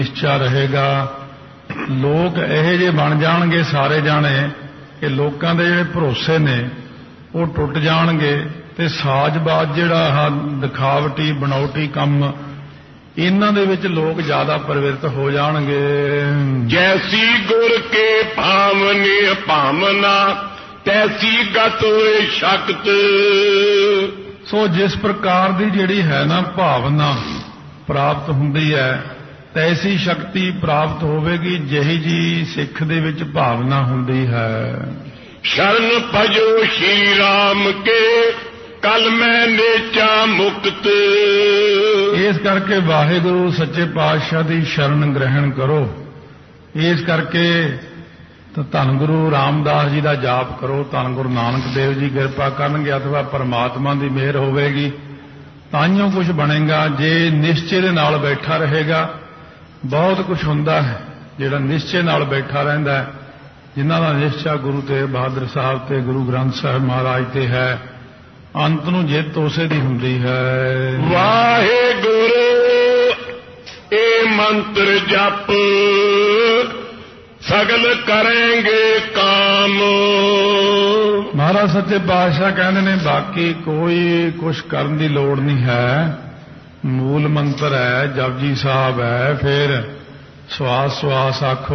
ਨਿਸ਼ਚਾ ਰਹੇਗਾ। ਲੋਕ ਇਹੋ ਜਿਹੇ ਬਣ ਜਾਣਗੇ ਸਾਰੇ ਜਾਣੇ ਕਿ ਲੋਕਾਂ ਦੇ ਜਿਹੜੇ ਭਰੋਸੇ ਨੇ ਉਹ ਟੁੱਟ ਜਾਣਗੇ ਤੇ ਸਾਜ਼ਬਾਜ਼ ਜਿਹੜਾ ਦਿਖਾਵਟੀ ਬਣਾਉਟੀ ਕੰਮ ਇਹਨਾਂ ਦੇ ਵਿੱਚ ਲੋਕ ਜ਼ਿਆਦਾ ਪ੍ਰਵਿਰਤ ਹੋ ਜਾਣਗੇ। ਜੈਸੀ ਗੁਰ ਕੇ ਭਾਵਨੀ ਭਾਵਨਾ ਤੈਸੀ ਗਤ ਹੋਏ ਸ਼ਕਤ। ਸੋ ਜਿਸ ਪ੍ਰਕਾਰ ਦੀ ਜਿਹੜੀ ਹੈ ਨਾ ਭਾਵਨਾ ਪ੍ਰਾਪਤ ਹੁੰਦੀ ਹੈ ਤੈਸੀ ਸ਼ਕਤੀ ਪ੍ਰਾਪਤ ਹੋਵੇਗੀ ਜਿਹੀ ਜੀ ਸਿੱਖ ਦੇ ਵਿੱਚ ਭਾਵਨਾ ਹੁੰਦੀ ਹੈ। ਸ਼ਰਨ ਭਜੋ ਸ਼੍ਰੀ ਰਾਮ ਕੇ ਕਲ ਮੈਂ ਨੇਚਾ ਮੁਕਤ। ਇਸ ਕਰਕੇ ਵਾਹਿਗੁਰੂ ਸੱਚੇ ਪਾਤਸ਼ਾਹ ਦੀ ਸ਼ਰਨ ਗ੍ਰਹਿਣ ਕਰੋ। ਇਸ ਕਰਕੇ ਤਾਂ ਧੰਨ ਗੁਰੂ ਰਾਮਦਾਸ ਜੀ ਦਾ ਜਾਪ ਕਰੋ, ਧੰਨ ਗੁਰੂ ਨਾਨਕ ਦੇਵ ਜੀ ਕਿਰਪਾ ਕਰਨਗੇ ਅਥਵਾ ਪਰਮਾਤਮਾ ਦੀ ਮਿਹਰ ਹੋਵੇਗੀ ਤਾਂਹੀਓ ਕੁਝ ਬਣੇਗਾ। ਜੇ ਨਿਸ਼ਚੇ ਦੇ ਨਾਲ ਬੈਠਾ ਰਹੇਗਾ ਬਹੁਤ ਕੁਝ ਹੁੰਦਾ ਹੈ ਜਿਹੜਾ ਨਿਸ਼ਚੇ ਨਾਲ ਬੈਠਾ ਰਹਿੰਦਾ ਹੈ। ਜਿਨ੍ਹਾਂ ਦਾ ਨਿਸ਼ਚਾ ਗੁਰੂ ਤੇਗ ਬਹਾਦਰ ਸਾਹਿਬ ਤੇ ਗੁਰੂ ਗ੍ਰੰਥ ਸਾਹਿਬ ਮਹਾਰਾਜ ਤੇ ਹੈ ਅੰਤ ਨੂੰ ਜਿੱਤ ਉਸੇ ਦੀ ਹੁੰਦੀ ਹੈ। ਵਾਹਿਗੁਰੂ ਇਹ ਮੰਤਰ ਜਪ ਸਗਲ ਕਰਾਂਗੇ ਕਾਮ। ਮਹਾਰਾਜ ਸੱਚੇ ਪਾਤਸ਼ਾਹ ਕਹਿੰਦੇ ਨੇ ਬਾਕੀ ਕੋਈ ਕੁਛ ਕਰਨ ਦੀ ਲੋੜ ਨਹੀਂ ਹੈ। ਮੂਲ ਮੰਤਰ ਹੈ, ਜਪਜੀ ਸਾਹਿਬ ਹੈ, ਫਿਰ ਸਵਾਸ ਸਵਾਸ ਆਖੋ